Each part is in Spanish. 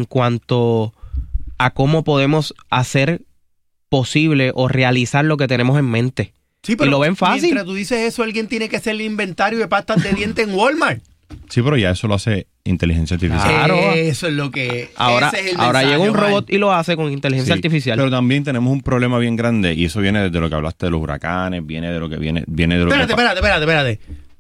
en cuanto a cómo podemos hacer posible o realizar lo que tenemos en mente. Sí, pero y lo ven fácil. Mientras tú dices eso, alguien tiene que hacer el inventario de pastas de dientes en Walmart. Sí, pero ya eso lo hace inteligencia artificial. Claro. Eso es lo que... Ahora, ese es el ahora mensaje, llega un Omar. robot y lo hace con inteligencia artificial. Pero también tenemos un problema bien grande y eso viene desde lo que hablaste de los huracanes, viene de lo que viene de lo Espérate.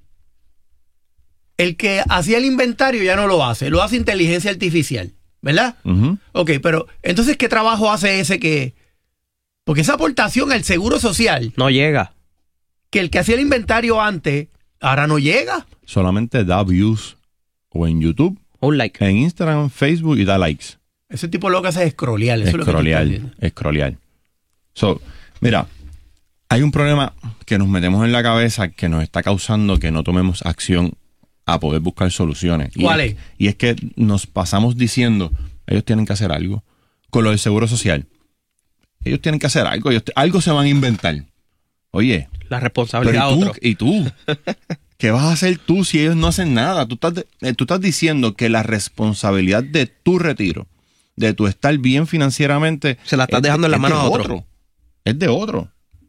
El que hacía el inventario ya no lo hace inteligencia artificial, ¿verdad? Uh-huh. Ok, pero entonces, ¿qué trabajo hace ese que...? Porque esa aportación al Seguro Social, No llega. que el que hacía el inventario antes, ahora no llega. Solamente da views o en YouTube, Un like. en Instagram, Facebook y da likes. Ese tipo lo que hace es scrollear. Eso es lo que tú estás diciendo. Scrollear. So, mira, hay un problema que nos metemos en la cabeza que nos está causando que no tomemos acción a poder buscar soluciones. ¿Cuál es? Y es que nos pasamos diciendo, ellos tienen que hacer algo. Con lo del Seguro Social. Ellos tienen que hacer algo. Algo se van a inventar. Oye. La responsabilidad de otro. ¿Y tú? ¿Qué vas a hacer tú si ellos no hacen nada? Tú estás diciendo que la responsabilidad de tu retiro, de tu estar bien financieramente, Se la estás dejando en las manos a otro. Es de otro.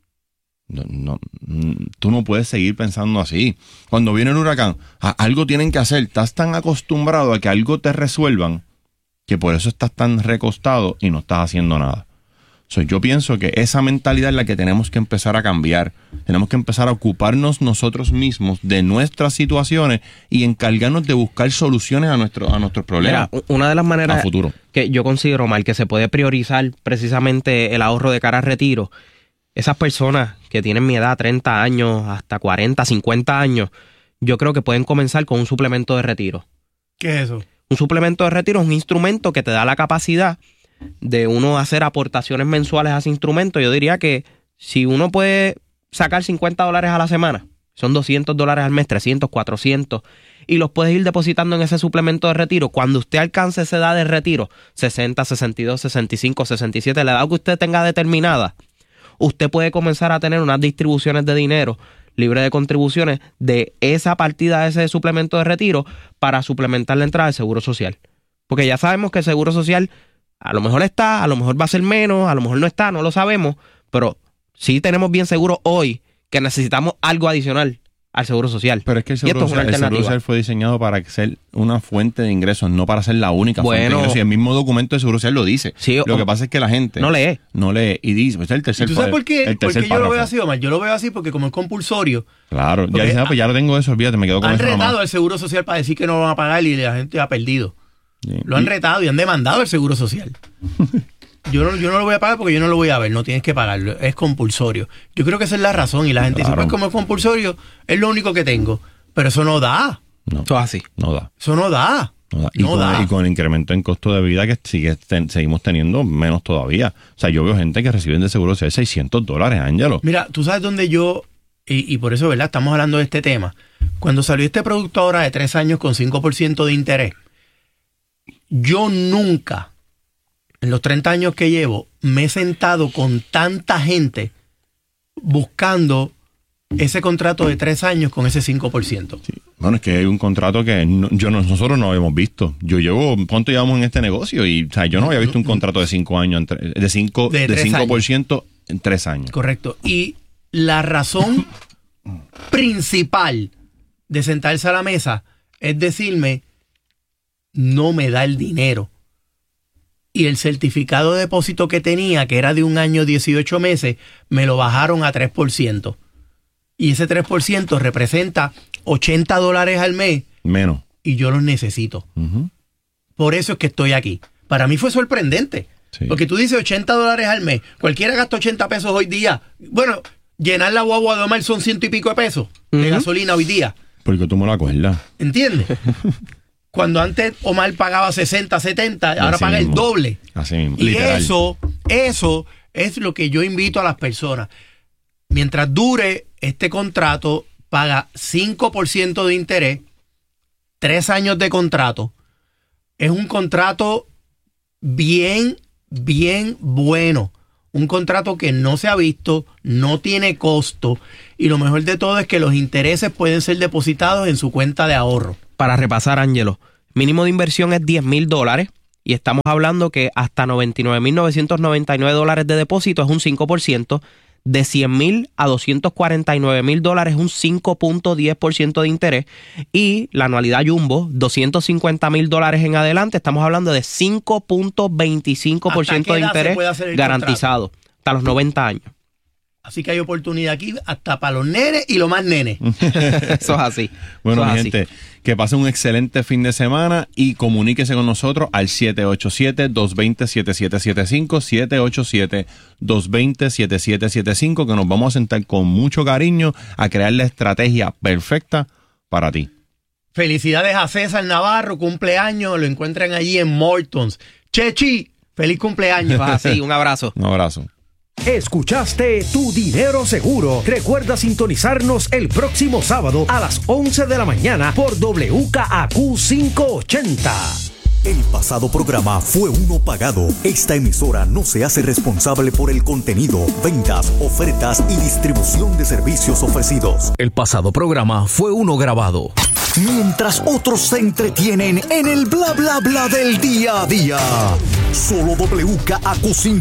No, tú no puedes seguir pensando así. Cuando viene el huracán, algo tienen que hacer. Estás tan acostumbrado a que algo te resuelvan que por eso estás tan recostado y no estás haciendo nada. Yo pienso que esa mentalidad es la que tenemos que empezar a cambiar. Tenemos que empezar a ocuparnos nosotros mismos de nuestras situaciones y encargarnos de buscar soluciones a nuestros problemas. Mira, una de las maneras a futuro que yo considero mal que se puede priorizar precisamente el ahorro de cara al retiro, esas personas que tienen mi edad, 30 años, hasta 40, 50 años, yo creo que pueden comenzar con un suplemento de retiro. ¿Qué es eso? Un suplemento de retiro es un instrumento que te da la capacidad de uno hacer aportaciones mensuales a ese instrumento. Yo diría que si uno puede sacar $50 a la semana, son $200 al mes, 300, 400, y los puedes ir depositando en ese suplemento de retiro. Cuando usted alcance esa edad de retiro, 60, 62, 65, 67, la edad que usted tenga determinada, usted puede comenzar a tener unas distribuciones de dinero libre de contribuciones de esa partida de ese suplemento de retiro para suplementar la entrada del Seguro Social. Porque ya sabemos que el Seguro Social a lo mejor está, a lo mejor va a ser menos, a lo mejor no está, no lo sabemos, pero sí tenemos bien seguro hoy que necesitamos algo adicional al Seguro Social. Pero es que el Seguro Social fue diseñado para ser una fuente de ingresos, no para ser la única fuente de ingresos. Y el mismo documento de Seguro Social lo dice. Sí, lo que pasa es que la gente no lee y dice, pues es el tercer. ¿Y tú sabes por qué? Porque yo lo veo así, Omar. Yo lo veo así porque como es compulsorio. Claro, ya dice, pues ya lo tengo eso, olvídate, me quedo con eso. Han retado al Seguro Social para decir que no lo van a pagar y la gente ha perdido. Sí. Lo han retado y han demandado el Seguro Social. Yo no lo voy a pagar porque yo no lo voy a ver, no tienes que pagarlo, es compulsorio. Yo creo que esa es la razón y la gente dice, pues como es compulsorio, es lo único que tengo. Pero eso no da. No, eso es así. No da. Eso no da. Y con el incremento en costo de vida que seguimos teniendo menos todavía. O sea, yo veo gente que reciben de Seguro Social $600, Ángelo. Mira, tú sabes dónde yo, y por eso, ¿verdad? Estamos hablando de este tema. Cuando salió este producto ahora de 3 años con 5% de interés, yo nunca, en los 30 años que llevo, me he sentado con tanta gente buscando ese contrato de 3 años con ese 5%. Sí. Bueno, es que hay un contrato que nosotros no habíamos visto. ¿Cuánto llevamos en este negocio? Y o sea, yo no había visto un contrato de 5 años, de 5% en 3 años. Correcto. Y la razón principal de sentarse a la mesa es decirme, no me da el dinero. Y el certificado de depósito que tenía, que era de 1 año 18 meses, me lo bajaron a 3%. Y ese 3% representa $80 al mes. Menos. Y yo los necesito. Uh-huh. Por eso es que estoy aquí. Para mí fue sorprendente. Sí. Porque tú dices $80 al mes. Cualquiera gasta 80 pesos hoy día. Bueno, llenar la guagua de Omar son 100 y pico de pesos de gasolina hoy día. Porque tú me la acuerdas. ¿Entiendes? Cuando antes Omar pagaba 60, 70, ahora paga el doble. Así mismo. Y literal. eso es lo que yo invito a las personas. Mientras dure este contrato, paga 5% de interés, 3 años de contrato. Es un contrato bien bueno. Un contrato que no se ha visto, no tiene costo. Y lo mejor de todo es que los intereses pueden ser depositados en su cuenta de ahorro. Para repasar, Ángelo, mínimo de inversión es $10,000 y estamos hablando que hasta $99,999 de depósito es un 5%, de $100,000 a $249,000 es un 5.10% de interés, y la anualidad Jumbo, $250,000 en adelante, estamos hablando de 5.25% de interés garantizado, hasta los 90 años. Así que hay oportunidad aquí hasta para los nenes y los más nenes. Eso es así. Bueno, mi gente, que pasen un excelente fin de semana y comuníquese con nosotros al 787-220-7775, 787-220-7775, que nos vamos a sentar con mucho cariño a crear la estrategia perfecta para ti. Felicidades a César Navarro, cumpleaños, lo encuentran allí en Mortons. Chechi, feliz cumpleaños. Así, un abrazo. Un abrazo. Escuchaste Tu Dinero Seguro. Recuerda sintonizarnos el próximo sábado a las 11 de la mañana por WKAQ 580. El pasado programa fue uno pagado. Esta emisora no se hace responsable por el contenido, ventas, ofertas y distribución de servicios ofrecidos. El pasado programa fue uno grabado. Mientras otros se entretienen en el bla bla bla del día a día. Solo WKAQ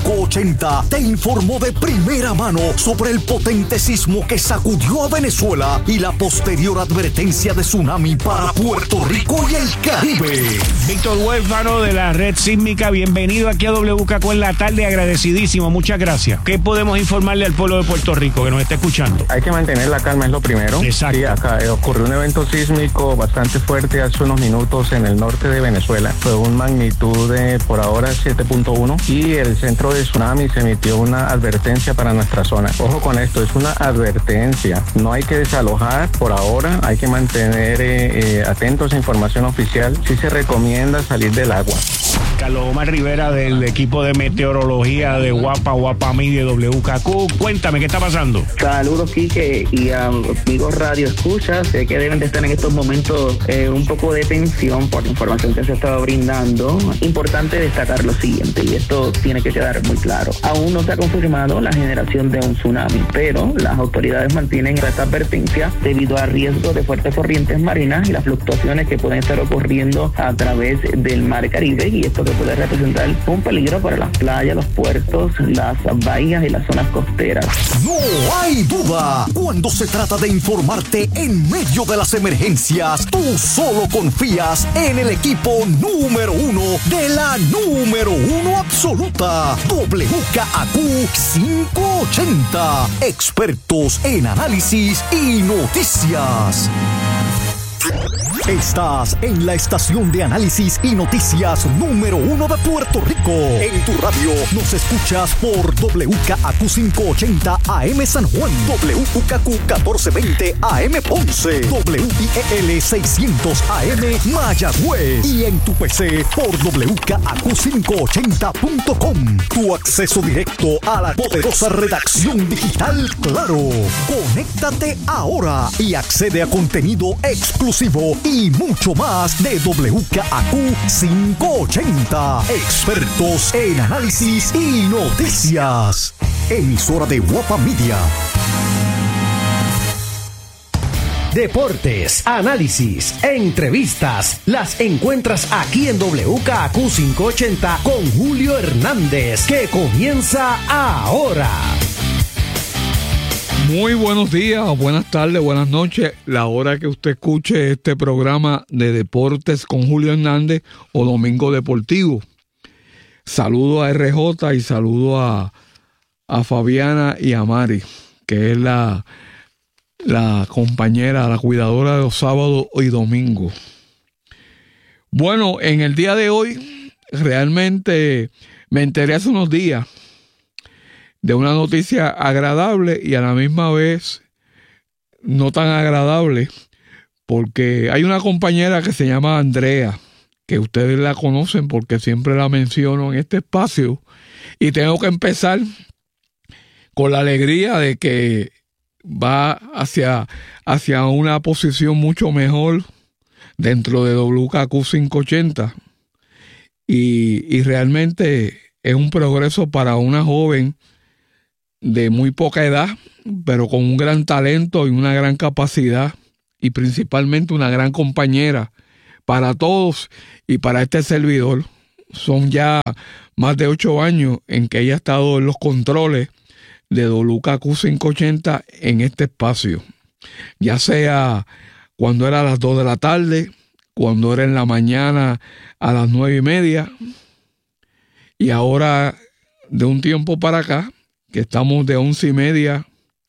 580 te informó de primera mano sobre el potente sismo que sacudió a Venezuela y la posterior advertencia de tsunami para Puerto Rico y el Caribe. Víctor Huérfano de la Red Sísmica, bienvenido aquí a WKAQ en la tarde, agradecidísimo, muchas gracias. ¿Qué podemos informarle al pueblo de Puerto Rico que nos está escuchando? Hay que mantener la calma, es lo primero. Exacto. Sí, acá ocurrió un evento sísmico bastante fuerte hace unos minutos en el norte de Venezuela. Fue un magnitud de, por ahora, 7.1, y el centro de tsunami se emitió una advertencia para nuestra zona. Ojo con esto, es una advertencia. No hay que desalojar por ahora, hay que mantener atentos a información oficial. Sí se recomienda salir del agua. Carlos Omar Rivera del equipo de meteorología de Guapa Media WKAQ. Cuéntame, ¿qué está pasando? Saludos, Quique, y amigos Radio Escucha. Sé que deben de estar en estos momentos un poco de tensión por la información que se estaba brindando. Importante destacar lo siguiente, y esto tiene que quedar muy claro. Aún no se ha confirmado la generación de un tsunami, pero las autoridades mantienen esta advertencia debido a riesgo de fuertes corrientes marinas y las fluctuaciones que pueden estar ocurriendo a través del mar Caribe, y esto que puede representar un peligro para las playas, los puertos, las bahías y las zonas costeras. No hay duda, cuando se trata de informarte en medio de las emergencias, tú solo confías en el equipo número uno de la número uno absoluta, WKAQ 580, expertos en análisis y noticias. Estás en la estación de análisis y noticias número uno de Puerto Rico. En tu radio nos escuchas por WKAQ 580 AM San Juan, WKAQ 1420 AM Ponce, WIEL 600 AM Mayagüez, y en tu PC por WKAQ580.com. Tu acceso directo a la poderosa redacción digital Claro. Conéctate ahora y accede a contenido exclusivo y mucho más de WKAQ 580. Expertos en análisis y noticias. Emisora de Guapa Media. Deportes, análisis, entrevistas, las encuentras aquí en WKAQ 580 con Julio Hernández, que comienza ahora. Muy buenos días, buenas tardes, buenas noches. La hora que usted escuche este programa de Deportes con Julio Hernández o Domingo Deportivo. Saludo a RJ y saludo a Fabiana y a Mari, que es la compañera, la cuidadora de los sábados y domingos. Bueno, en el día de hoy realmente me enteré hace unos días de una noticia agradable y a la misma vez no tan agradable, porque hay una compañera que se llama Andrea, que ustedes la conocen porque siempre la menciono en este espacio, y tengo que empezar con la alegría de que va hacia una posición mucho mejor dentro de WKAQ 580, y realmente es un progreso para una joven de muy poca edad, pero con un gran talento y una gran capacidad, y principalmente una gran compañera para todos y para este servidor. son ya más de 8 años en que ella ha estado en los controles de WKQ 580 en este espacio, ya sea cuando era a las 2 de la tarde, cuando era en la mañana a las 9:30, y ahora de un tiempo para acá, que estamos de 11:30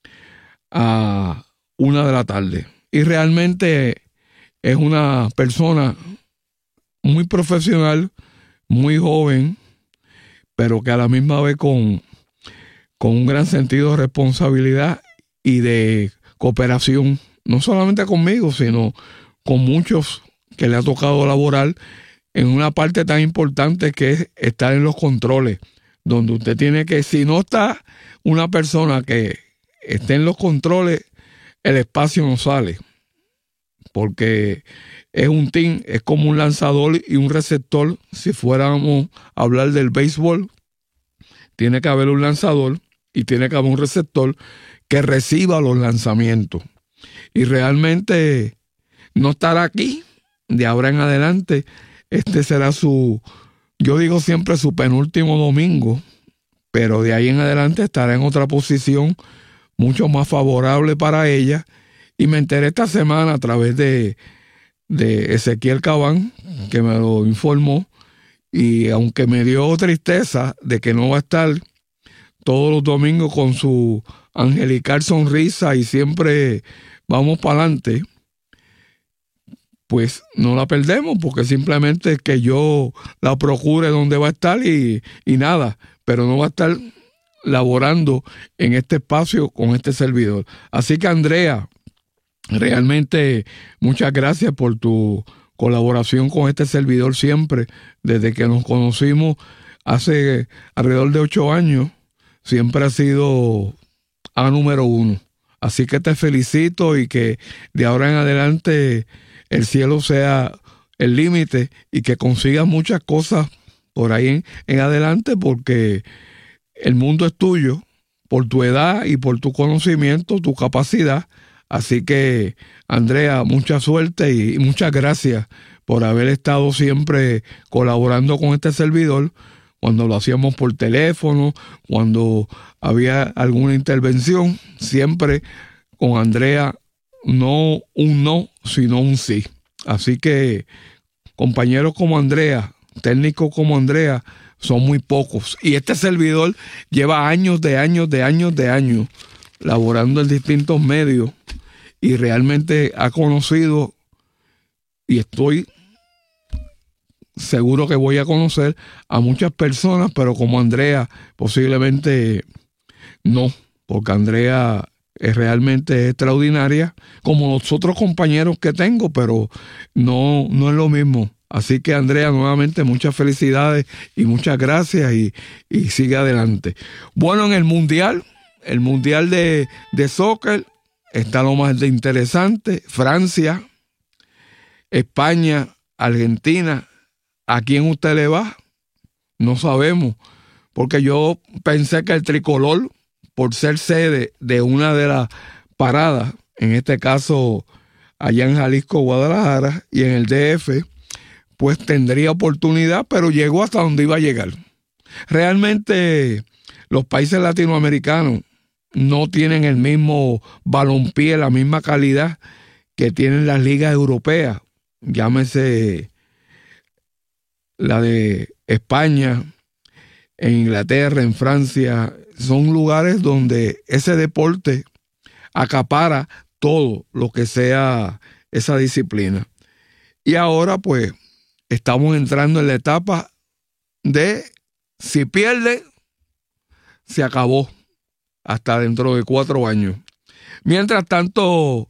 a 1 de la tarde. Y realmente es una persona muy profesional, muy joven, pero que a la misma vez con un gran sentido de responsabilidad y de cooperación, no solamente conmigo, sino con muchos que le ha tocado laborar en una parte tan importante que es estar en los controles, donde usted tiene que, si no está una persona que esté en los controles, el espacio no sale, porque es un team, es como un lanzador y un receptor. Si fuéramos a hablar del béisbol, tiene que haber un lanzador y tiene que haber un receptor que reciba los lanzamientos. Y realmente no estará aquí de ahora en adelante. Este será yo digo siempre su penúltimo domingo, pero de ahí en adelante estará en otra posición mucho más favorable para ella. Y me enteré esta semana a través de Ezequiel Cabán, que me lo informó, y aunque me dio tristeza de que no va a estar todos los domingos con su angelical sonrisa y siempre vamos para adelante, pues no la perdemos, porque simplemente es que yo la procure donde va a estar y nada, pero no va a estar laborando en este espacio con este servidor. Así que, Andrea, realmente muchas gracias por tu colaboración con este servidor siempre, desde que nos conocimos hace alrededor de 8 años, siempre ha sido a número 1. Así que te felicito y que de ahora en adelante el cielo sea el límite y que consigas muchas cosas por ahí en adelante, porque el mundo es tuyo por tu edad y por tu conocimiento, tu capacidad. Así que, Andrea, mucha suerte y muchas gracias por haber estado siempre colaborando con este servidor, cuando lo hacíamos por teléfono, cuando había alguna intervención, siempre con Andrea, no un no, sino un sí. Así que compañeros como Andrea, técnicos como Andrea, son muy pocos. Y este servidor lleva años laborando en distintos medios y realmente ha conocido, y estoy seguro que voy a conocer a muchas personas, pero como Andrea posiblemente no, porque Andrea es realmente extraordinaria, como los otros compañeros que tengo, pero no es lo mismo. Así que, Andrea, nuevamente muchas felicidades y muchas gracias y sigue adelante. Bueno, en el mundial de soccer está lo más de interesante: Francia, España, Argentina. ¿A quién usted le va? No sabemos, porque yo pensé que el tricolor, por ser sede de una de las paradas, en este caso allá en Jalisco, Guadalajara, y en el DF, pues tendría oportunidad, pero llegó hasta donde iba a llegar. Realmente los países latinoamericanos no tienen el mismo balompié, la misma calidad que tienen las ligas europeas, llámese la de España, en Inglaterra, en Francia. Son lugares donde ese deporte acapara todo lo que sea esa disciplina. Y ahora pues estamos entrando en la etapa de si pierde, se acabó hasta dentro de 4 años. Mientras tanto,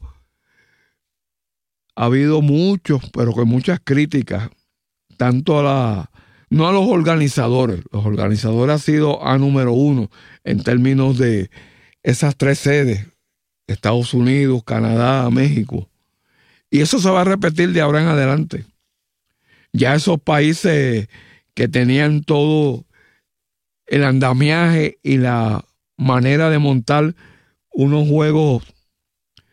ha habido muchas críticas, tanto no a los organizadores. Los organizadores han sido a número 1 en términos de esas 3 sedes: Estados Unidos, Canadá, México. Y eso se va a repetir de ahora en adelante. Ya esos países que tenían todo el andamiaje y la manera de montar unos juegos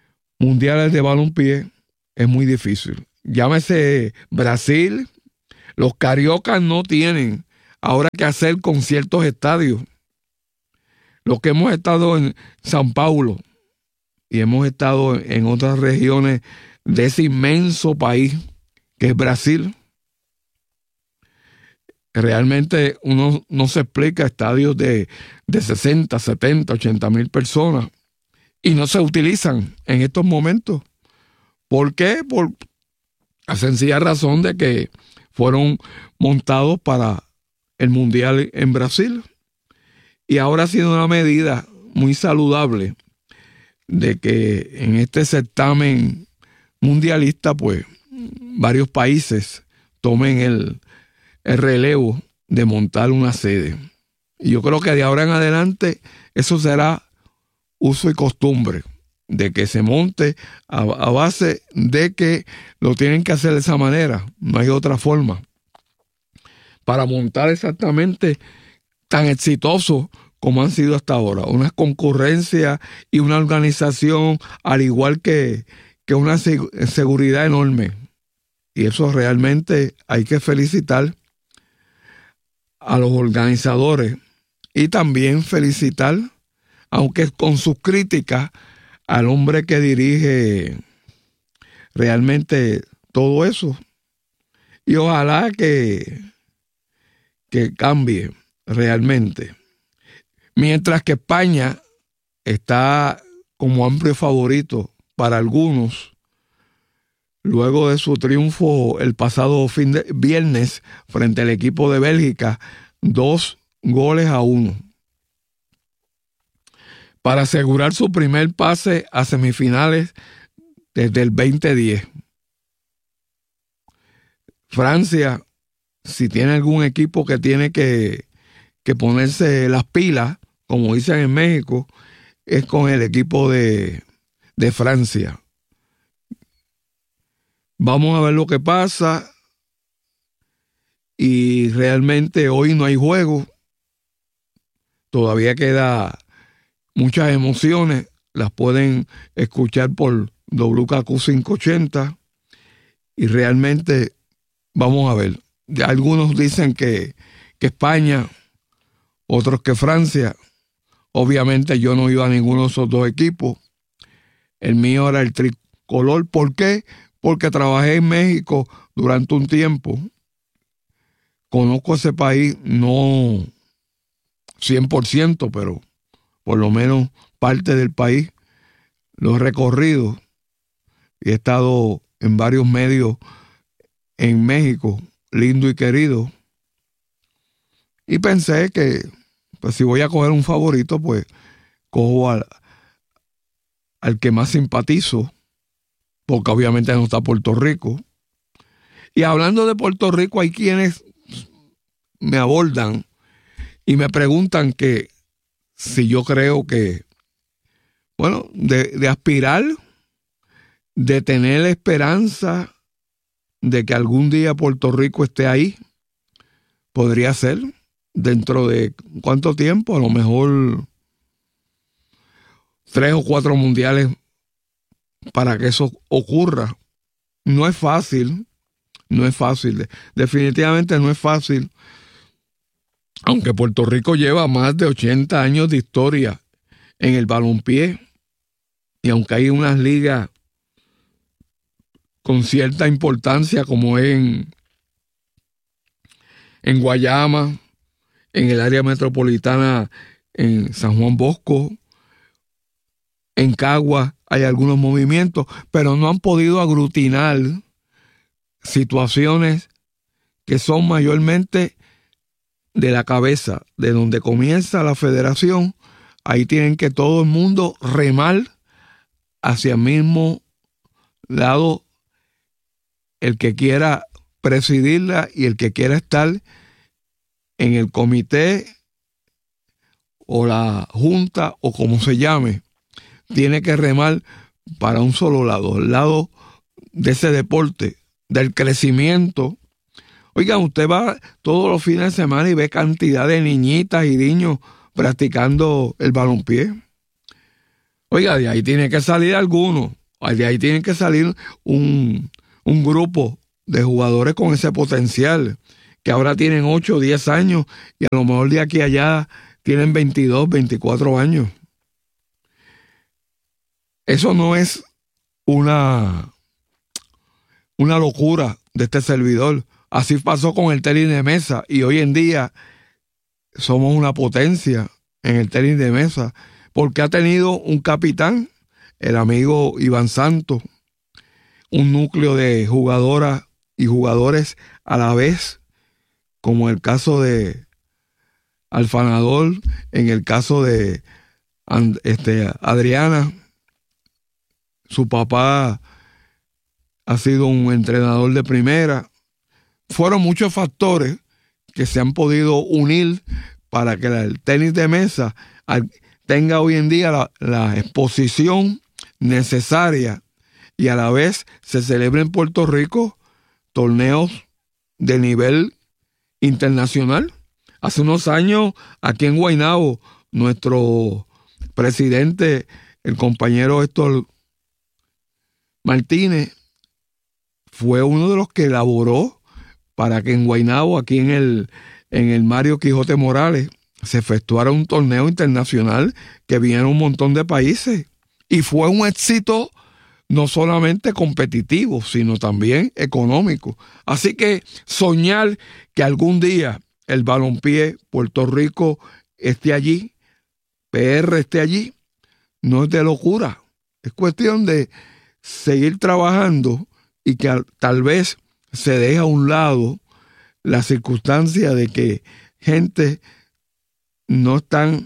mundiales de balompié, es muy difícil. Llámese Brasil, Los cariocas no tienen ahora qué hacer con ciertos estadios. Los que hemos estado en San Paulo y hemos estado en otras regiones de ese inmenso país que es Brasil, realmente uno no se explica estadios de 60, 70, 80 mil personas y no se utilizan en estos momentos. ¿Por qué? Por la sencilla razón de que fueron montados para el Mundial en Brasil. Y ahora ha sido una medida muy saludable de que en este certamen mundialista, pues, varios países tomen el relevo de montar una sede. Y yo creo que de ahora en adelante eso será uso y costumbre, de que se monte a base de que lo tienen que hacer de esa manera. No hay otra forma para montar exactamente tan exitosos como han sido hasta ahora. Una concurrencia y una organización, al igual que una seguridad enorme. Y eso realmente hay que felicitar a los organizadores y también felicitar, aunque con sus críticas, al hombre que dirige realmente todo eso. Y ojalá que cambie realmente. Mientras que España está como amplio favorito para algunos, luego de su triunfo el pasado viernes frente al equipo de Bélgica, 2-1, para asegurar su primer pase a semifinales desde el 2010. Francia, si tiene algún equipo que tiene que ponerse las pilas, como dicen en México, es con el equipo de Francia. Vamos a ver lo que pasa. Y realmente hoy no hay juego. Todavía queda muchas emociones. Las pueden escuchar por WKQ 580. Y realmente vamos a ver. Ya algunos dicen que España, otros que Francia. Obviamente yo no iba a ninguno de esos dos equipos. El mío era el tricolor. ¿Por qué? Porque trabajé en México durante un tiempo. Conozco ese país, no 100%, pero por lo menos parte del país lo he recorrido y he estado en varios medios en México, lindo y querido. Y pensé que pues si voy a coger un favorito, pues cojo al que más simpatizo, porque obviamente no está Puerto Rico. Y hablando de Puerto Rico, hay quienes me abordan y me preguntan que si yo creo que, bueno, de aspirar, de tener esperanza de que algún día Puerto Rico esté ahí, podría ser dentro de ¿cuánto tiempo? A lo mejor 3 o 4 mundiales para que eso ocurra. No es fácil, definitivamente no es fácil, aunque Puerto Rico lleva más de 80 años de historia en el balompié, y aunque hay unas ligas con cierta importancia como en Guayama, en el área metropolitana, en San Juan Bosco, en Cagua hay algunos movimientos, pero no han podido aglutinar situaciones que son mayormente de la cabeza, de donde comienza la federación. Ahí tienen que todo el mundo remar hacia el mismo lado, el que quiera presidirla y el que quiera estar en el comité o la junta o como se llame, tiene que remar para un solo lado, el lado de ese deporte, del crecimiento. Oigan, usted va todos los fines de semana y ve cantidad de niñitas y niños practicando el balompié. Oiga, de ahí tiene que salir alguno, de ahí tiene que salir un grupo de jugadores con ese potencial. que ahora tienen 8 o 10 años y a lo mejor de aquí a allá tienen 22, 24 años. Eso no es una locura de este servidor. Así pasó con el tenis de mesa y hoy en día somos una potencia en el tenis de mesa porque ha tenido un capitán, el amigo Iván Santos, un núcleo de jugadoras y jugadores a la vez, como el caso de Alfanador, en el caso de Adriana. Su papá ha sido un entrenador de primera. Fueron muchos factores que se han podido unir para que el tenis de mesa tenga hoy en día la exposición necesaria y a la vez se celebra en Puerto Rico torneos de nivel internacional. Hace unos años, aquí en Guaynabo, nuestro presidente, el compañero Héctor Martínez, fue uno de los que elaboró para que en Guaynabo, aquí en el Mario Quijote Morales, se efectuara un torneo internacional que vinieron un montón de países. Y fue un éxito no solamente competitivo, sino también económico. Así que soñar que algún día el balompié Puerto Rico esté allí, PR esté allí, no es de locura. Es cuestión de seguir trabajando y que tal vez se deje a un lado la circunstancia de que gente no están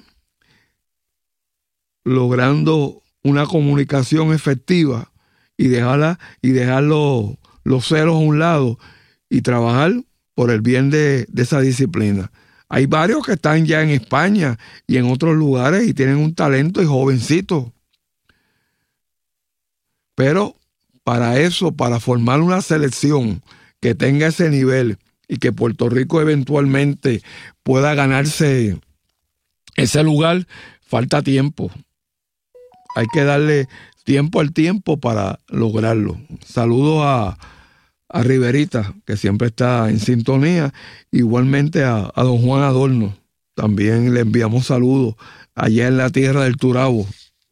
logrando una comunicación efectiva y dejar los celos a un lado y trabajar por el bien de esa disciplina. Hay varios que están ya en España y en otros lugares y tienen un talento y jovencitos. Pero para eso, para formar una selección que tenga ese nivel y que Puerto Rico eventualmente pueda ganarse ese lugar, falta tiempo. Hay que darle tiempo al tiempo para lograrlo. Saludos a Riverita, que siempre está en sintonía. Igualmente a don Juan Adorno. También le enviamos saludos allá en la tierra del Turabo.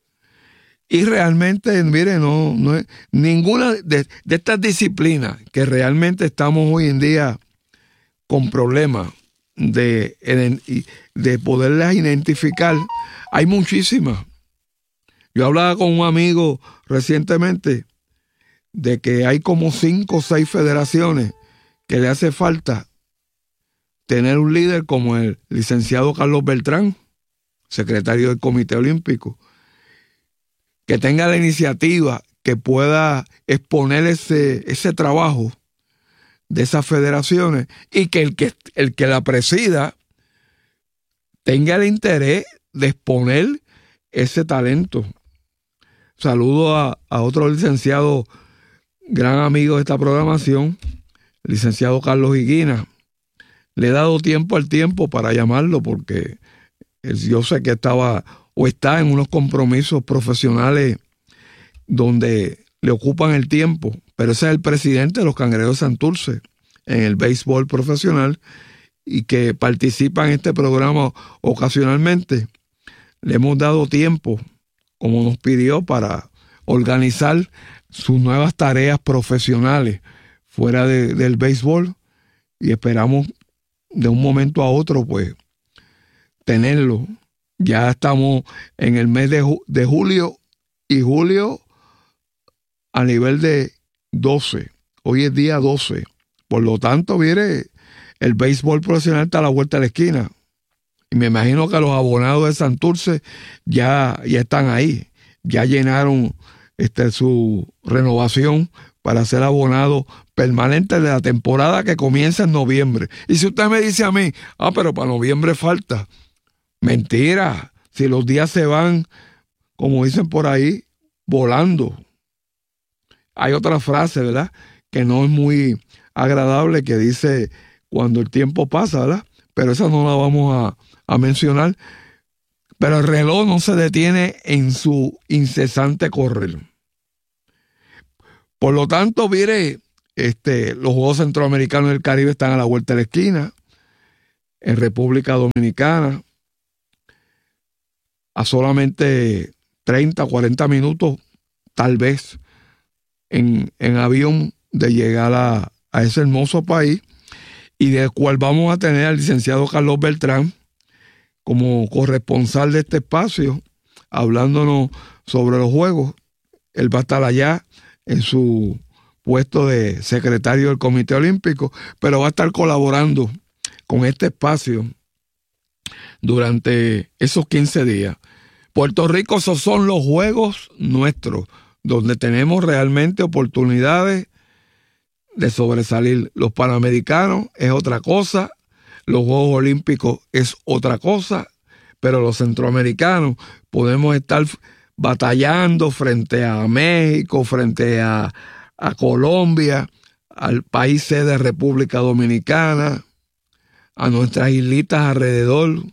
Y realmente, mire, no es ninguna de estas disciplinas que realmente estamos hoy en día con problemas de poderlas identificar. Hay muchísimas. Yo hablaba con un amigo recientemente de que hay como 5 o 6 federaciones que le hace falta tener un líder como el licenciado Carlos Beltrán, secretario del Comité Olímpico, que tenga la iniciativa, que pueda exponer ese trabajo de esas federaciones y que el que la presida tenga el interés de exponer ese talento. Saludo a otro licenciado, gran amigo de esta programación, el licenciado Carlos Higuina. Le he dado tiempo al tiempo para llamarlo porque yo sé que estaba o está en unos compromisos profesionales donde le ocupan el tiempo, pero ese es el presidente de los Cangrejos de Santurce en el béisbol profesional y que participa en este programa ocasionalmente. Le hemos dado tiempo, como nos pidió, para organizar sus nuevas tareas profesionales fuera del béisbol y esperamos de un momento a otro pues tenerlo. Ya estamos en el mes de julio y julio a nivel de 12. Hoy es día 12. Por lo tanto, mire, el béisbol profesional está a la vuelta de la esquina. Y me imagino que los abonados de Santurce ya están ahí. Ya llenaron su renovación para ser abonado permanente de la temporada que comienza en noviembre. Y si usted me dice a mí, pero para noviembre falta. Mentira. Si los días se van, como dicen por ahí, volando. Hay otra frase, ¿verdad?, que no es muy agradable, que dice cuando el tiempo pasa, ¿verdad? Pero esa no la vamos a mencionar. Pero el reloj no se detiene en su incesante correr. Por lo tanto, mire, los Juegos Centroamericanos del Caribe están a la vuelta de la esquina. En República Dominicana, a solamente 30, 40 minutos, tal vez, en avión de llegar a ese hermoso país, y del cual vamos a tener al licenciado Carlos Beltrán como corresponsal de este espacio, hablándonos sobre los Juegos. Él va a estar allá en su puesto de secretario del Comité Olímpico, pero va a estar colaborando con este espacio durante esos 15 días. Puerto Rico, esos son los Juegos nuestros, donde tenemos realmente oportunidades de sobresalir. Los Panamericanos es otra cosa, los Juegos Olímpicos es otra cosa, pero los centroamericanos podemos estar batallando frente a México, frente a Colombia, al país sede República Dominicana, a nuestras islitas alrededor.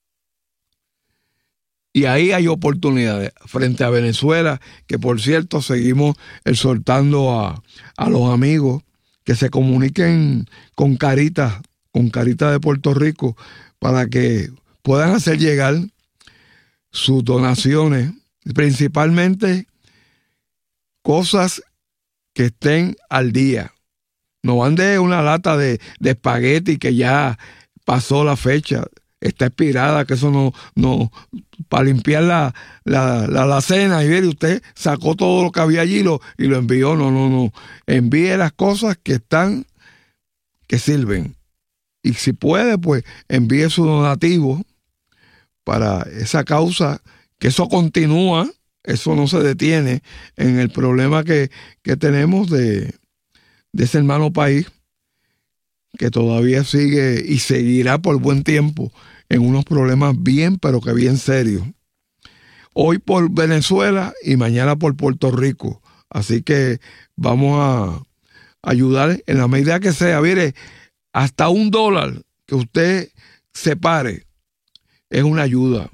Y ahí hay oportunidades frente a Venezuela, que por cierto seguimos exhortando a los amigos que se comuniquen con Carita de Puerto Rico, para que puedan hacer llegar sus donaciones, principalmente cosas que estén al día. No van de una lata de espagueti que ya pasó la fecha, está expirada, que eso no para limpiar la cena, y mire, usted sacó todo lo que había allí y lo envió. No. Envíe las cosas que sirven. Y si puede, pues envíe su donativo para esa causa, que eso continúa, eso no se detiene en el problema que tenemos de ese hermano país, que todavía sigue y seguirá por buen tiempo en unos problemas bien, pero que bien serios. Hoy por Venezuela y mañana por Puerto Rico. Así que vamos a ayudar en la medida que sea. Mire, hasta $1 que usted separe es una ayuda.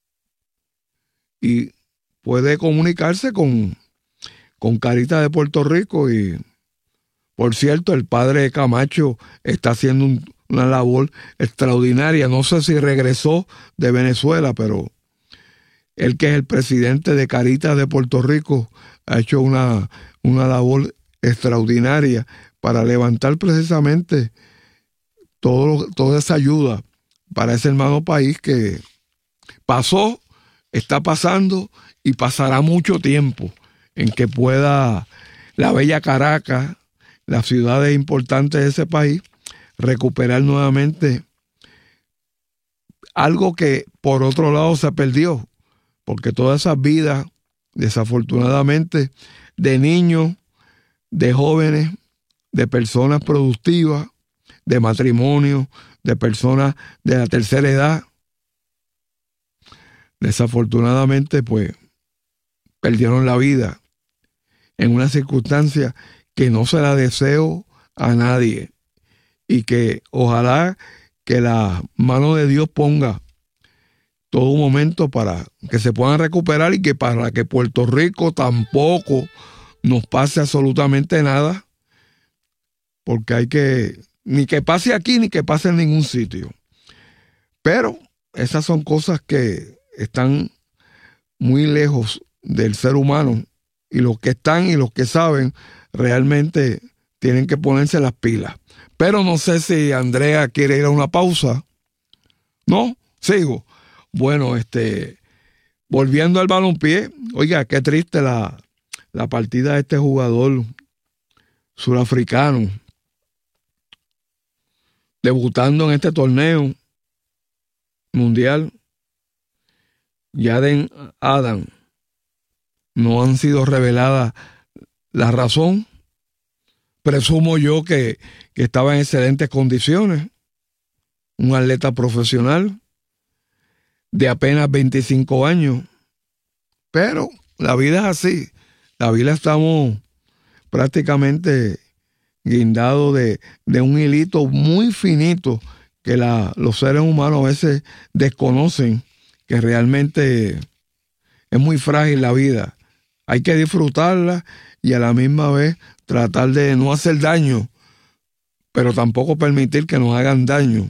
Y puede comunicarse con Carita de Puerto Rico. Y por cierto, el padre Camacho está haciendo una labor extraordinaria. No sé si regresó de Venezuela, pero él, que es el presidente de Caritas de Puerto Rico, ha hecho una labor extraordinaria para levantar precisamente toda esa ayuda para ese hermano país que pasó, está pasando y pasará mucho tiempo en que pueda la bella Caracas, las ciudades importantes de ese país, recuperar nuevamente algo que por otro lado se perdió, porque todas esas vidas, desafortunadamente, de niños, de jóvenes, de personas productivas, de matrimonio, de personas de la tercera edad, desafortunadamente pues perdieron la vida en una circunstancia que no se la deseo a nadie, y que ojalá que la mano de Dios ponga todo un momento para que se puedan recuperar, y que para que Puerto Rico tampoco nos pase absolutamente nada, porque hay que, ni que pase aquí ni que pase en ningún sitio. Pero esas son cosas que están muy lejos del ser humano, y los que están y los que saben realmente tienen que ponerse las pilas. Pero no sé si Andrea quiere ir a una pausa. ¿No? Sigo. Bueno, volviendo al balompié, oiga, qué triste la partida de este jugador surafricano, debutando en este torneo mundial. Yaden Adam. No han sido reveladas la razón. Presumo yo que estaba en excelentes condiciones. Un atleta profesional de apenas 25 años. Pero la vida es así. La vida estamos prácticamente guindados de un hilito muy finito que los seres humanos a veces desconocen, que realmente es muy frágil la vida. Hay que disfrutarla y a la misma vez tratar de no hacer daño, pero tampoco permitir que nos hagan daño,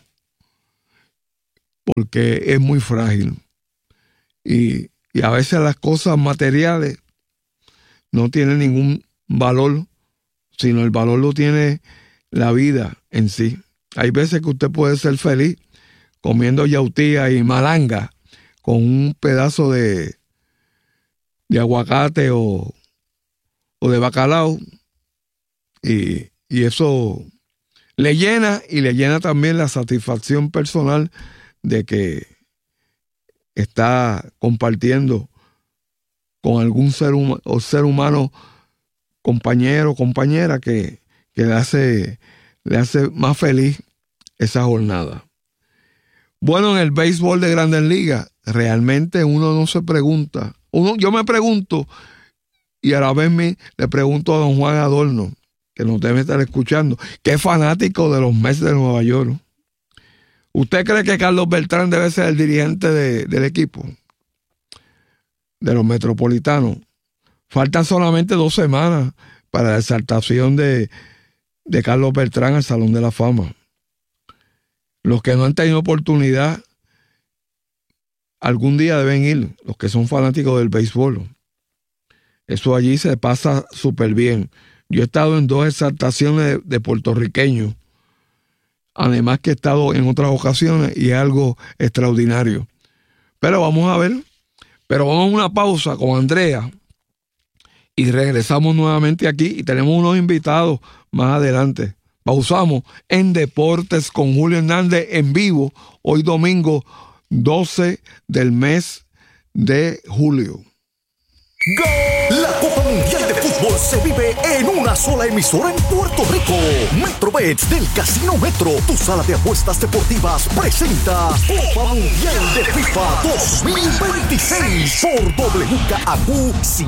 porque es muy frágil. Y a veces las cosas materiales no tienen ningún valor, sino el valor lo tiene la vida en sí. Hay veces que usted puede ser feliz comiendo yautía y malanga con un pedazo de aguacate o de bacalao, y eso le llena, y le llena también la satisfacción personal de que está compartiendo con algún ser humano, compañero o compañera que le hace más feliz esa jornada. Bueno, en el béisbol de Grandes Ligas, realmente uno no se pregunta. Yo me pregunto, y a la vez le pregunto a don Juan Adorno, que nos debe estar escuchando, que es fanático de los Mets de Nueva York. ¿Usted cree que Carlos Beltrán debe ser el dirigente del equipo? De los Metropolitanos. Faltan solamente 2 semanas para la exaltación de Carlos Beltrán al Salón de la Fama. Los que no han tenido oportunidad, algún día deben ir, los que son fanáticos del béisbol. Eso allí se pasa súper bien. Yo he estado en 2 exaltaciones de puertorriqueños, además que he estado en otras ocasiones, y es algo extraordinario. Pero vamos a ver, vamos a una pausa con Andrea y regresamos nuevamente aquí, y tenemos unos invitados más adelante. Pausamos en Deportes con Julio Hernández en vivo, hoy domingo 12 del mes de julio. ¡Gol! La Copa Mundial de Fútbol se vive en una sola emisora en Puerto Rico. MetroBets del Casino Metro, tu sala de apuestas deportivas, presenta Copa Mundial de FIFA 2026 por WKAQ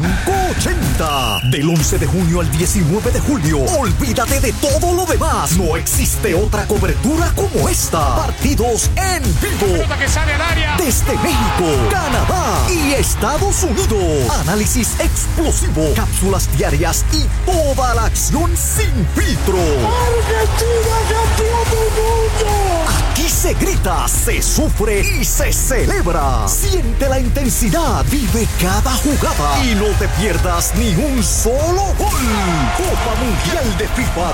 580. Del 11 de junio al 19 de julio. Olvídate de todo lo demás. No existe otra cobertura como esta. Partidos en vivo. Desde México, Canadá y Estados Unidos. Análisis explosivo, cápsulas diarias y toda la acción sin filtro. ¡Argentina, campeón del mundo! Aquí se grita, se sufre y se celebra. Siente la intensidad, vive cada jugada y no te pierdas ni un solo gol. Copa Mundial de FIFA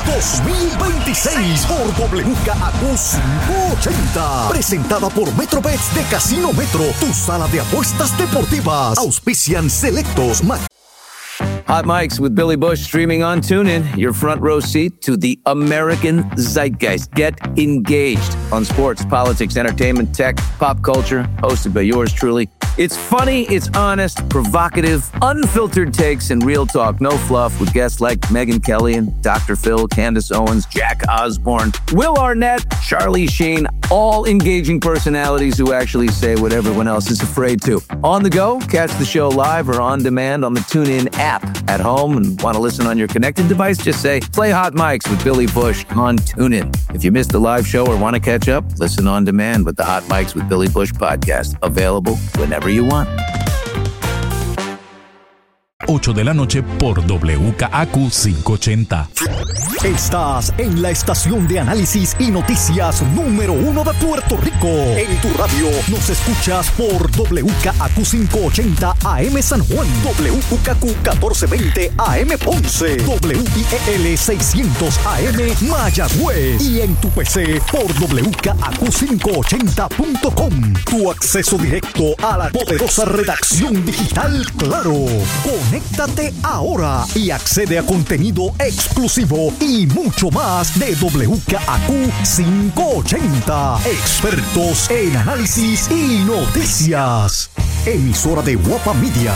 2026 por WKAQ 580. Presentada por MetroBets de Casino Metro, tu sala de apuestas deportivas. Auspician selectos. Hot Mics with Billy Bush streaming on TuneIn, your front row seat to the American zeitgeist. Get engaged on sports, politics, entertainment, tech, pop culture, hosted by yours truly. It's funny, it's honest, provocative, unfiltered takes, and real talk. No fluff with guests like Megyn Kelly and Dr. Phil, Candace Owens, Jack Osborne, Will Arnett, Charlie Sheen, all engaging personalities who actually say what everyone else is afraid to. On the go, catch the show live or on demand on the TuneIn app. At home and want to listen on your connected device, just say, play Hot Mics with Billy Bush on TuneIn. If you missed the live show or want to catch up, listen on demand with the Hot Mics with Billy Bush podcast. Available whenever you want. 8 de la noche por WKAQ 580. Estás en la estación de análisis y noticias número 1 de Puerto Rico. En tu radio nos escuchas por WKAQ 580 AM San Juan, WKAQ 1420 AM Ponce, WIEL 600 AM Mayagüez y en tu PC por WKAQ580.com. Tu acceso directo a la poderosa redacción digital Claro. Conéctate ahora y accede a contenido exclusivo y mucho más de WKAQ 580. Expertos en análisis y noticias. Emisora de Guapa Media.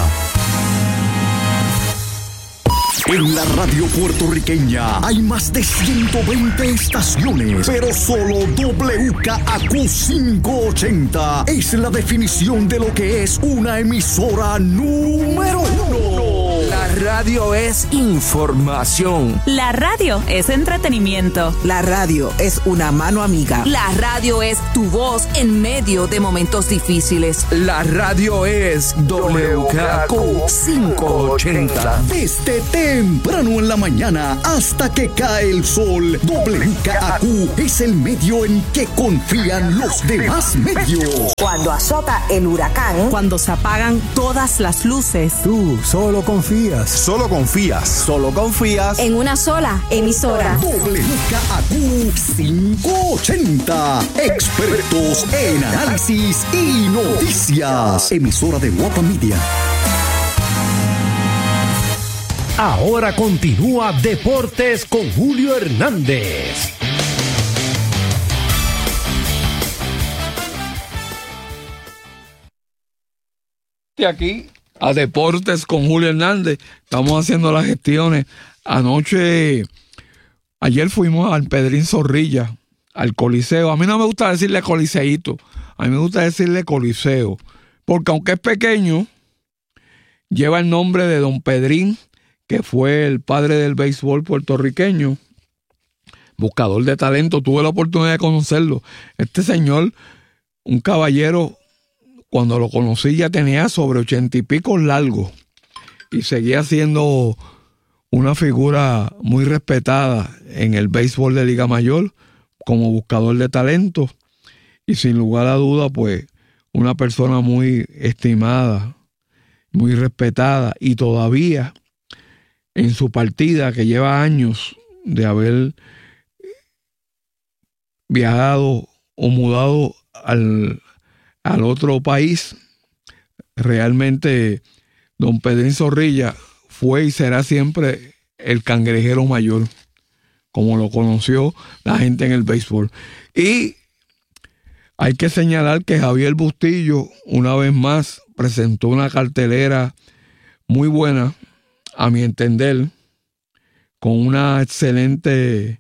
En la radio puertorriqueña hay más de 120 estaciones, pero solo WKAQ 580 es la definición de lo que es una emisora número 1. La radio es información. La radio es entretenimiento. La radio es una mano amiga. La radio es tu voz en medio de momentos difíciles. La radio es WKQ 580. Desde temprano en la mañana hasta que cae el sol, WKQ es el medio en que confían los demás medios. Cuando azota el huracán, Cuando se apagan todas las luces. Tú solo confías. Solo confías. Solo confías En una sola emisora. WKQ 580. Expertos en análisis y noticias. Emisora de Guapa Media. Ahora continúa Deportes con Julio Hernández. Aquí a Deportes con Julio Hernández. Estamos haciendo las gestiones. Ayer fuimos al Pedrín Zorrilla, al Coliseo. A mí no me gusta decirle Coliseíto, a mí me gusta decirle Coliseo, porque aunque es pequeño, lleva el nombre de Don Pedrín, que fue el padre del béisbol puertorriqueño, buscador de talento. Tuve la oportunidad de conocerlo. Este señor, un caballero, cuando lo conocí ya tenía sobre 80 y pico largos y seguía siendo una figura muy respetada en el béisbol de Liga Mayor como buscador de talento y sin lugar a duda pues una persona muy estimada, muy respetada, y todavía en su partida, que lleva años de haber viajado o mudado al otro país, realmente don Pedrín Zorrilla fue y será siempre el cangrejero mayor, como lo conoció la gente en el béisbol. Y hay que señalar que Javier Bustillo, una vez más, presentó una cartelera muy buena, a mi entender, con una excelente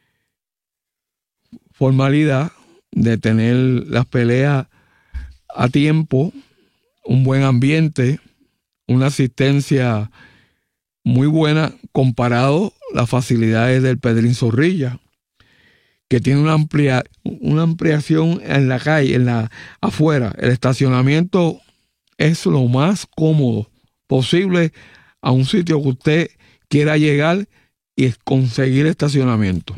formalidad de tener las peleas a tiempo, un buen ambiente, una asistencia muy buena comparado a las facilidades del Pedrín Zorrilla, que tiene una ampliación en la calle, afuera. El estacionamiento es lo más cómodo posible a un sitio que usted quiera llegar y conseguir estacionamiento.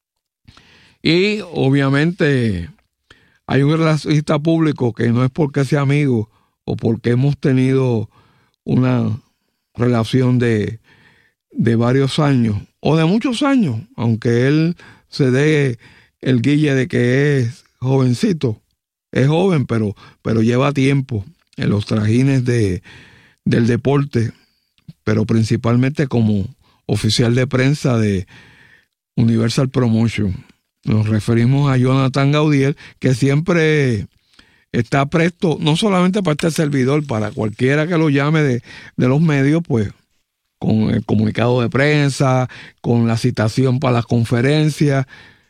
Y obviamente hay un relacionista público que no es porque sea amigo o porque hemos tenido una relación de varios años o de muchos años, aunque él se dé el guille de que es jovencito. Es joven, pero lleva tiempo en los trajines del deporte, pero principalmente como oficial de prensa de Universal Promotion. Nos referimos a Jonathan Gaudiel, que siempre está presto, no solamente para este servidor, para cualquiera que lo llame de los medios, pues con el comunicado de prensa, con la citación para las conferencias.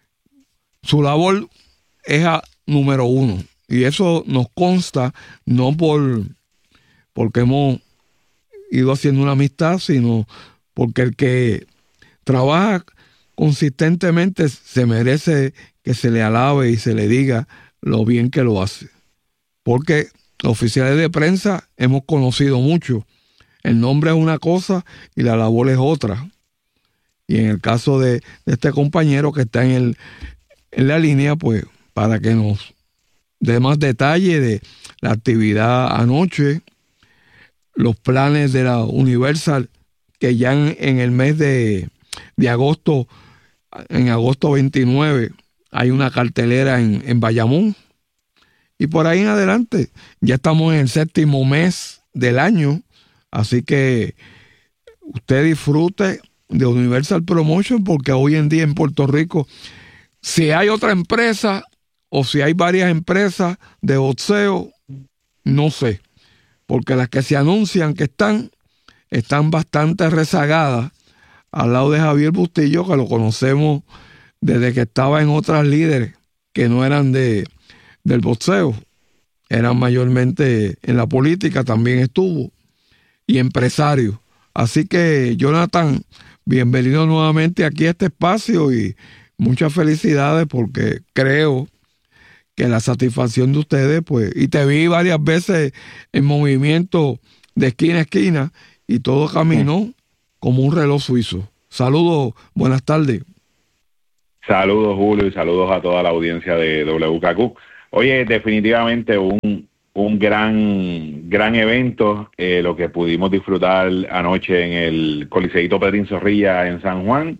Su labor es número uno. Y eso nos consta no porque hemos ido haciendo una amistad, sino porque el que trabaja consistentemente se merece que se le alabe y se le diga lo bien que lo hace. Porque los oficiales de prensa hemos conocido mucho. El nombre es una cosa y la labor es otra. Y en el caso de este compañero que está en la línea, pues para que nos dé más detalle de la actividad anoche, los planes de la Universal, que ya en el mes de agosto, en agosto 29, hay una cartelera en Bayamón. Y por ahí en adelante, ya estamos en el 7º mes del año, así que usted disfrute de Universal Promotion, porque hoy en día en Puerto Rico, si hay otra empresa o si hay varias empresas de boxeo, no sé, porque las que se anuncian que están bastante rezagadas, al lado de Javier Bustillo, que lo conocemos desde que estaba en otras líderes que no eran del boxeo, eran mayormente en la política, también estuvo, y empresario. Así que, Jonathan, bienvenido nuevamente aquí a este espacio y muchas felicidades porque creo que la satisfacción de ustedes, pues, y te vi varias veces en movimiento de esquina a esquina y todo caminó como un reloj suizo. Saludos, buenas tardes. Saludos, Julio, y saludos a toda la audiencia de WKQ. Oye, definitivamente un gran evento, lo que pudimos disfrutar anoche en el Coliseíto Pedrín Zorrilla en San Juan.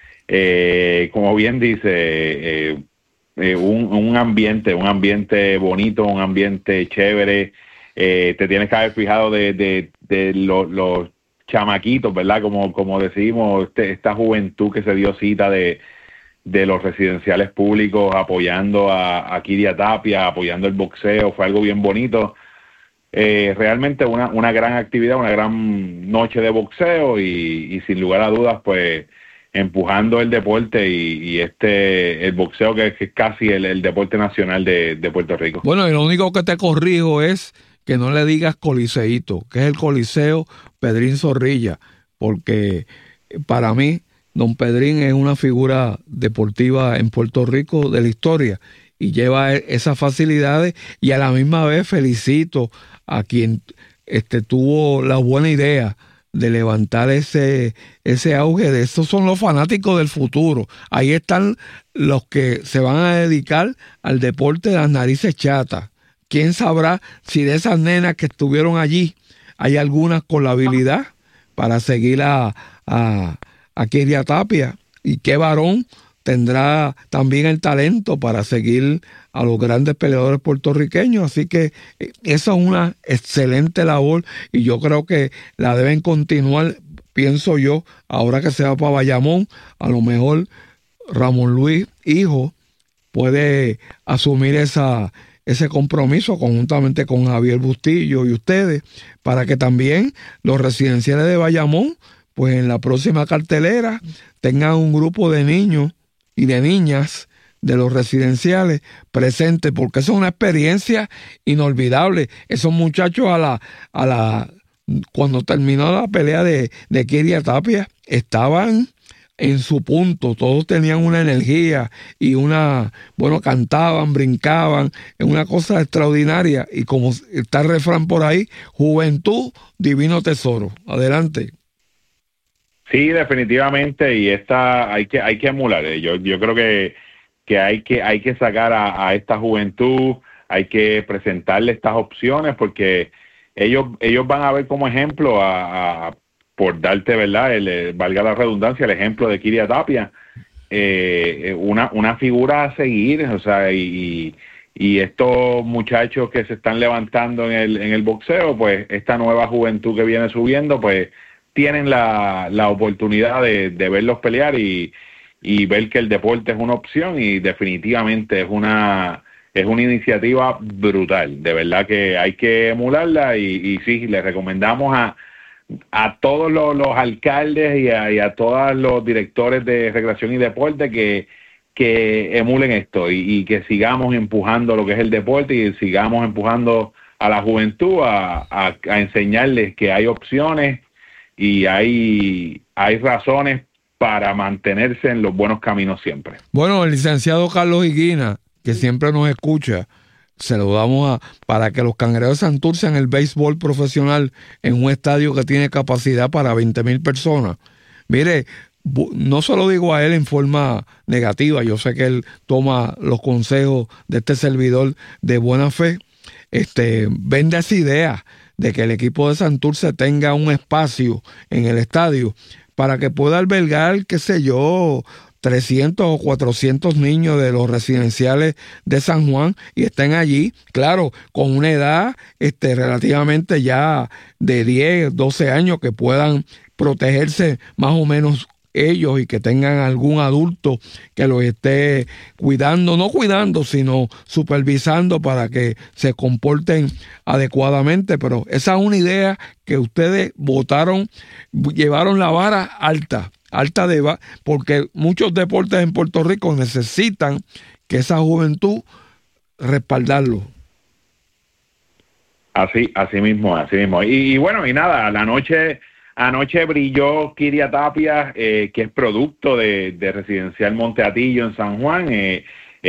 Como bien dice, un ambiente bonito, un ambiente chévere. Te tienes que haber fijado de los chamaquitos, ¿verdad? Como decimos, esta juventud que se dio cita de los residenciales públicos apoyando a Kiria Tapia, apoyando el boxeo, fue algo bien bonito. Realmente una gran actividad, una gran noche de boxeo y sin lugar a dudas, pues empujando el deporte y el boxeo que es casi el deporte nacional de Puerto Rico. Bueno, y lo único que te corrijo es que no le digas Coliseíto, que es el Coliseo Pedrín Zorrilla, porque para mí don Pedrín es una figura deportiva en Puerto Rico de la historia y lleva esas facilidades, y a la misma vez felicito a quien tuvo la buena idea de levantar ese auge de estos son los fanáticos del futuro. Ahí están los que se van a dedicar al deporte de las narices chatas. ¿Quién sabrá si de esas nenas que estuvieron allí hay algunas con la habilidad para seguir a Kiria Tapia? ¿Y qué varón tendrá también el talento para seguir a los grandes peleadores puertorriqueños? Así que esa es una excelente labor y yo creo que la deben continuar, pienso yo, ahora que se va para Bayamón. A lo mejor Ramón Luis, hijo, puede asumir ese compromiso conjuntamente con Javier Bustillo y ustedes, para que también los residenciales de Bayamón, pues en la próxima cartelera, tengan un grupo de niños y de niñas de los residenciales presentes, porque eso es una experiencia inolvidable. Esos muchachos cuando terminó la pelea de Kiria Tapia, estaban en su punto, todos tenían una energía y cantaban, brincaban, es una cosa extraordinaria, y como está el refrán por ahí, juventud, divino tesoro. Adelante. Sí, definitivamente, y hay que emular. Yo creo que hay que sacar a esta juventud, hay que presentarle estas opciones, porque ellos van a ver como ejemplo por darte, ¿verdad? Valga la redundancia, el ejemplo de Kiria Tapia, una figura a seguir, o sea, y estos muchachos que se están levantando en el boxeo, pues esta nueva juventud que viene subiendo, pues tienen la oportunidad de verlos pelear y ver que el deporte es una opción, y definitivamente es una iniciativa brutal. De verdad que hay que emularla, y sí, le recomendamos a todos los alcaldes y a todos los directores de recreación y deporte que emulen esto y que sigamos empujando lo que es el deporte y sigamos empujando a la juventud a enseñarles que hay opciones y hay razones para mantenerse en los buenos caminos siempre. Bueno, el licenciado Carlos Higuina, que siempre nos escucha, se lo damos para que los Cangrejeros de Santurce en el béisbol profesional, en un estadio que tiene capacidad para 20,000 personas. Mire, no se lo digo a él en forma negativa, yo sé que él toma los consejos de este servidor de buena fe. Vende esa idea de que el equipo de Santurce tenga un espacio en el estadio para que pueda albergar, qué sé yo, 300 o 400 niños de los residenciales de San Juan y estén allí, claro, con una edad relativamente ya de 10, 12 años, que puedan protegerse más o menos ellos y que tengan algún adulto que los esté no cuidando, sino supervisando para que se comporten adecuadamente. Pero esa es una idea que ustedes llevaron la vara alta porque muchos deportes en Puerto Rico necesitan que esa juventud respaldarlo. Así mismo. Y bueno, y nada, Anoche brilló Kiria Tapia, que es producto de Residencial Monte Atillo en San Juan. Y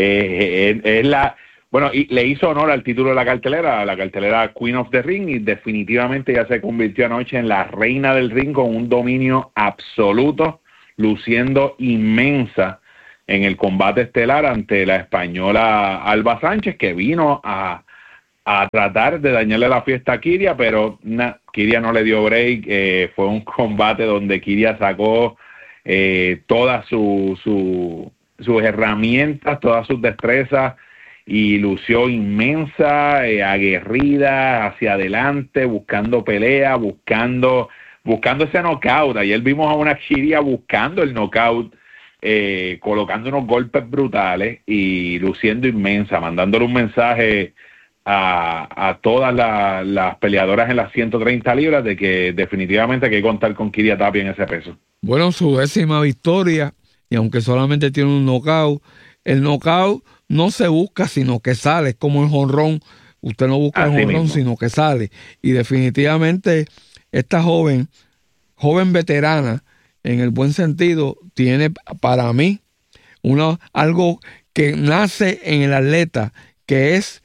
le hizo honor al título de la cartelera Queen of the Ring, y definitivamente ya se convirtió anoche en la reina del ring con un dominio absoluto, luciendo inmensa en el combate estelar ante la española Alba Sánchez, que vino a tratar de dañarle la fiesta a Kiria, pero Kiria no le dio break. Fue un combate donde Kiria sacó todas sus herramientas, todas sus destrezas, y lució inmensa, aguerrida, hacia adelante, buscando pelea, buscando ese knockout. Ayer vimos a una Kiria buscando el knockout, colocando unos golpes brutales y luciendo inmensa, mandándole un mensaje a todas las peleadoras en las 130 libras de que definitivamente hay que contar con Kiria Tapia en ese peso. Bueno, su 10ª victoria, y aunque solamente tiene un knockout, el knockout no se busca, sino que sale. Es como el jonrón. Usted no busca el jonrón, sino que sale. Y definitivamente esta joven veterana, en el buen sentido, tiene para mí algo que nace en el atleta, que es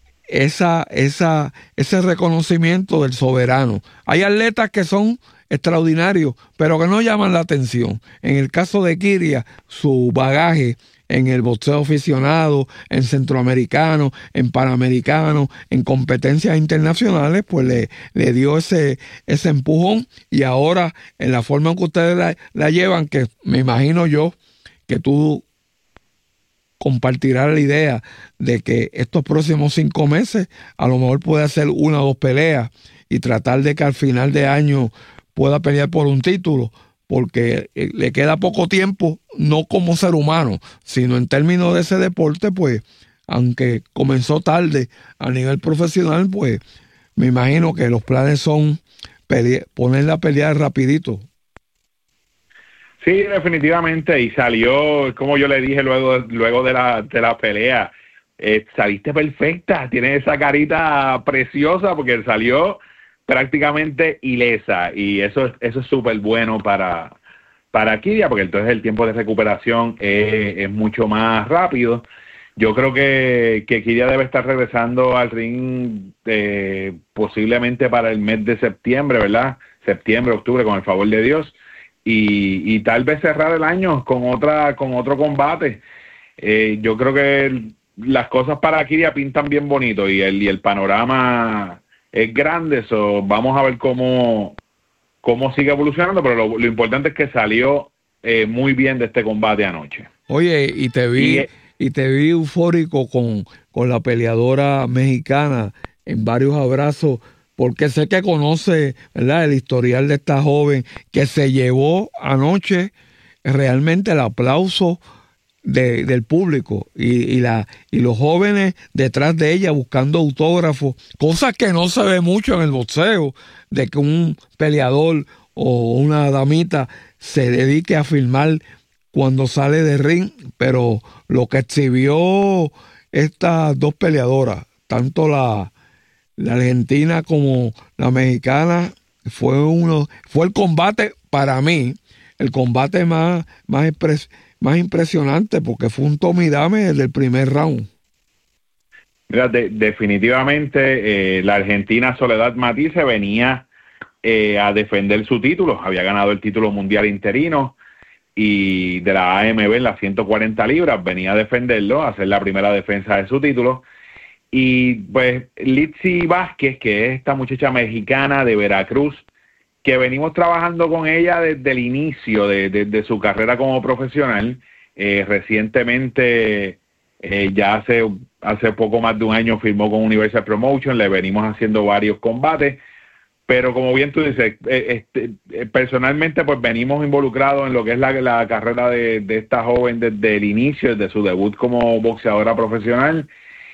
ese reconocimiento del soberano. Hay atletas que son extraordinarios, pero que no llaman la atención. En el caso de Kiria, su bagaje en el boxeo aficionado, en centroamericano, en panamericano, en competencias internacionales, pues le dio ese empujón, y ahora en la forma en que ustedes la llevan, que me imagino yo que tú compartirás la idea de que estos próximos 5 meses a lo mejor puede hacer 1 o 2 peleas y tratar de que al final de año pueda pelear por un título, porque le queda poco tiempo, no como ser humano, sino en términos de ese deporte. Pues aunque comenzó tarde a nivel profesional, pues me imagino que los planes son ponerla a pelear rapidito. Sí, definitivamente, y salió, como yo le dije luego de la pelea, saliste perfecta, tienes esa carita preciosa, porque salió prácticamente ilesa, y eso es súper bueno para Kiria, porque entonces el tiempo de recuperación es mucho más rápido. Yo creo que Kiria debe estar regresando al ring posiblemente para el mes de septiembre, ¿verdad? Septiembre, octubre, con el favor de Dios, y tal vez cerrar el año con otro combate. Yo creo que las cosas para Kiria pintan bien bonito, y el panorama es grande. Vamos a ver cómo sigue evolucionando, pero lo importante es que salió muy bien de este combate anoche. Oye, y te vi eufórico con la peleadora mexicana, en varios abrazos, porque sé que conoce, ¿verdad?, el historial de esta joven, que se llevó anoche realmente el aplauso del público, y los jóvenes detrás de ella buscando autógrafos, cosas que no se ve mucho en el boxeo, de que un peleador o una damita se dedique a filmar cuando sale de ring. Pero lo que exhibió estas dos peleadoras, tanto la argentina como la mexicana, fue el combate, para mí, el combate más impresionante, porque fue un toma y dame desde el primer round. Mira, definitivamente la argentina Soledad Matisse venía a defender su título. Había ganado el título mundial interino y de la AMB en las 140 libras. Venía a defenderlo, a hacer la primera defensa de su título. Y pues Litzy Vázquez, que es esta muchacha mexicana de Veracruz, que venimos trabajando con ella desde el inicio de su carrera como profesional. Recientemente, ya hace poco más de un año, firmó con Universal Promotion. Le venimos haciendo varios combates, pero como bien tú dices, personalmente pues venimos involucrados en lo que es la carrera de esta joven desde el inicio, desde su debut como boxeadora profesional,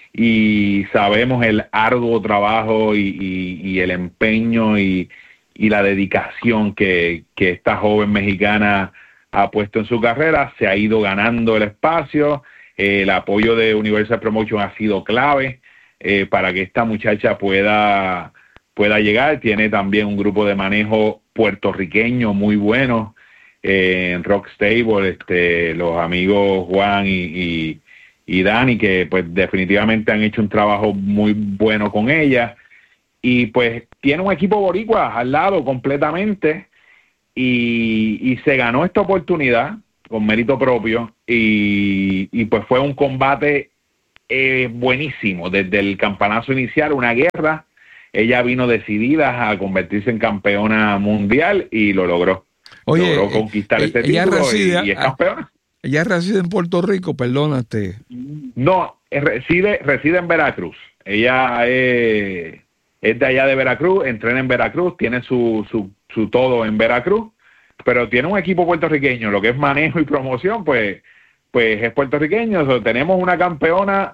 y sabemos el arduo trabajo y el empeño y la dedicación que esta joven mexicana ha puesto en su carrera. Se ha ido ganando el espacio. El apoyo de Universal Promotion ha sido clave para que esta muchacha pueda pueda llegar. Tiene también un grupo de manejo puertorriqueño muy bueno en Rock Stable, los amigos Juan y Dani, que pues definitivamente han hecho un trabajo muy bueno con ella. Y pues tiene un equipo boricua al lado completamente, y se ganó esta oportunidad con mérito propio, y pues fue un combate buenísimo desde el campanazo inicial, una guerra. Ella vino decidida a convertirse en campeona mundial y lo logró. Oye, logró conquistar este título y es campeona. Ella reside en Puerto Rico, perdónate. No, reside en Veracruz. Ella es de allá de Veracruz, entrena en Veracruz, tiene su todo en Veracruz, pero tiene un equipo puertorriqueño. Lo que es manejo y promoción, pues es puertorriqueño. Tenemos una campeona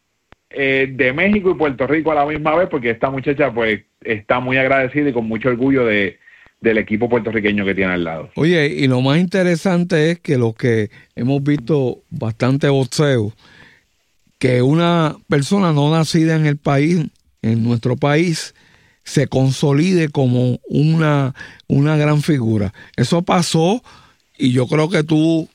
de México y Puerto Rico a la misma vez, porque esta muchacha pues está muy agradecida y con mucho orgullo del equipo puertorriqueño que tiene al lado. Oye, y lo más interesante es que los que hemos visto bastante boxeo, que una persona no nacida en el país, en nuestro país, se consolide como una gran figura. Eso pasó, y yo creo que tú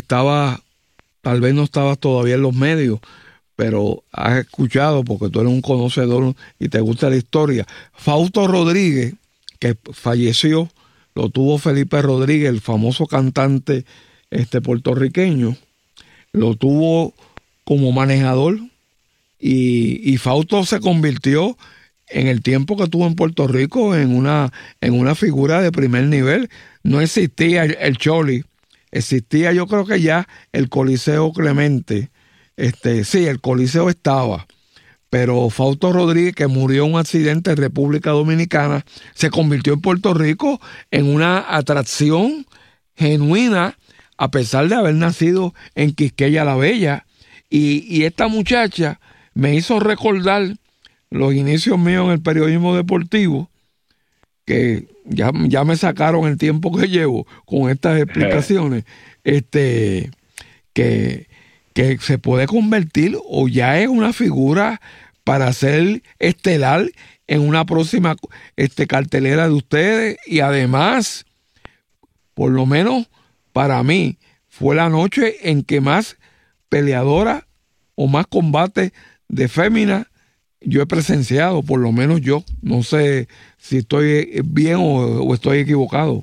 tal vez no estabas todavía en los medios, pero has escuchado, porque tú eres un conocedor y te gusta la historia. Fausto Rodríguez, que falleció, lo tuvo Felipe Rodríguez, el famoso cantante puertorriqueño, lo tuvo como manejador, y Fausto se convirtió en el tiempo que tuvo en Puerto Rico en una figura de primer nivel. No existía el Choli, existía, yo creo que ya el Coliseo Clemente. Sí, el Coliseo estaba, pero Fausto Rodríguez, que murió en un accidente en República Dominicana, se convirtió en Puerto Rico en una atracción genuina, a pesar de haber nacido en Quisqueya la Bella. Y esta muchacha me hizo recordar los inicios míos en el periodismo deportivo, que ya me sacaron el tiempo que llevo con estas explicaciones, que se puede convertir, o ya es una figura para ser estelar en una próxima cartelera de ustedes. Y además, por lo menos para mí, fue la noche en que más peleadora o más combate de fémina yo he presenciado, por lo menos yo. No sé si estoy bien o estoy equivocado.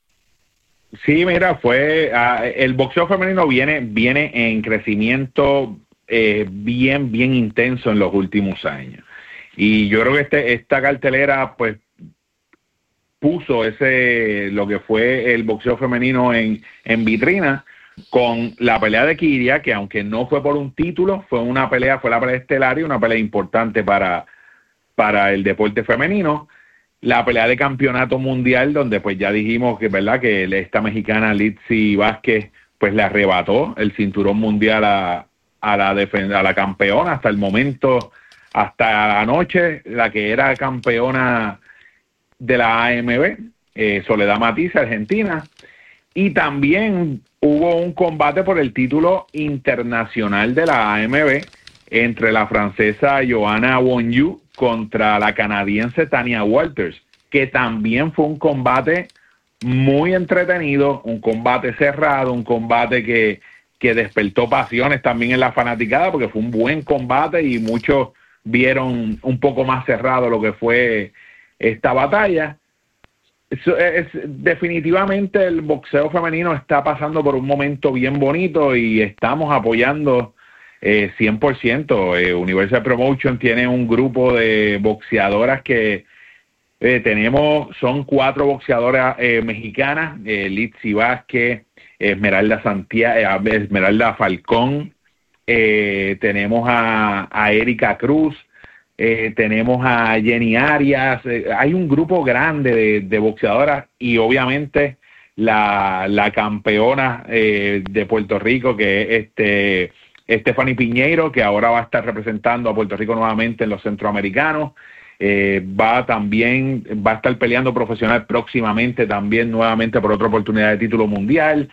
Sí, mira, el boxeo femenino viene en crecimiento bien intenso en los últimos años. Y yo creo que esta cartelera pues puso lo que fue el boxeo femenino en vitrina, con la pelea de Kiria, que aunque no fue por un título, fue la pelea estelar y una pelea importante para el deporte femenino. La pelea de campeonato mundial, donde pues ya dijimos que verdad que esta mexicana Litzy Vázquez pues le arrebató el cinturón mundial a la campeona hasta el momento, hasta anoche, la que era campeona de la AMB, Soledad Matiz, Argentina. Y también hubo un combate por el título internacional de la AMB entre la francesa Joanna Wonju contra la canadiense Tanya Walters, que también fue un combate muy entretenido, un combate cerrado, un combate que despertó pasiones también en la fanaticada, porque fue un buen combate y muchos vieron un poco más cerrado lo que fue esta batalla. Definitivamente el boxeo femenino está pasando por un momento bien bonito y estamos apoyando 100%. Universal Promotion tiene un grupo de boxeadoras que son 4 boxeadoras mexicanas, Litzy Vázquez, Esmeralda Falcón, tenemos a Erika Cruz, tenemos a Jenny Arias. Hay un grupo grande de boxeadoras, y obviamente la campeona de Puerto Rico, que es Stephanie Piñeiro, que ahora va a estar representando a Puerto Rico nuevamente en los centroamericanos. Va a estar peleando profesional próximamente también nuevamente por otra oportunidad de título mundial.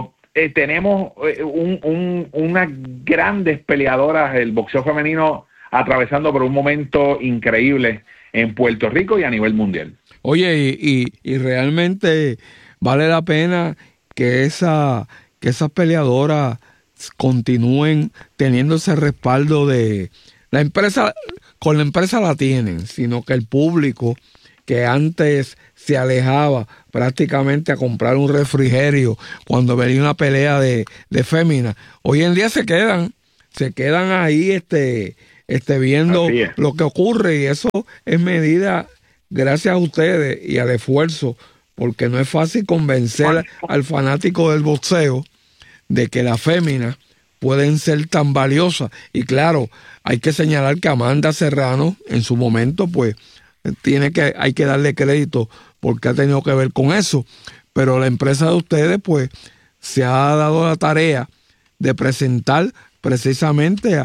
Tenemos unas grandes peleadoras. El boxeo femenino atravesando por un momento increíble en Puerto Rico y a nivel mundial. Oye, y realmente vale la pena que esas peleadoras continúen teniendo ese respaldo de la empresa. Con la empresa la tienen, sino que el público que antes se alejaba prácticamente a comprar un refrigerio cuando venía una pelea de féminas, hoy en día se quedan ahí viendo lo que ocurre, y eso es medida gracias a ustedes y al esfuerzo, porque no es fácil convencer al fanático del boxeo de que las féminas pueden ser tan valiosas. Y claro, hay que señalar que Amanda Serrano en su momento pues hay que darle crédito porque ha tenido que ver con eso, pero la empresa de ustedes pues se ha dado la tarea de presentar precisamente